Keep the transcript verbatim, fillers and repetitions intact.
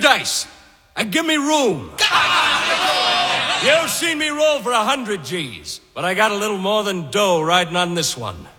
dice and give me room. You've seen me roll for a hundred G's, but I got a little more than dough riding on this one.